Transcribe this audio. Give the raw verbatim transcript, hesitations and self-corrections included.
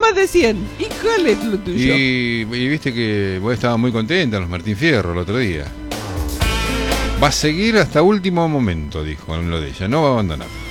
más de cien. ¿Y cuál es lo tuyo? Y, y viste que vos estabas muy contenta en los Martín Fierro el otro día. Va a seguir hasta último momento, dijo en lo de ella, no va a abandonar.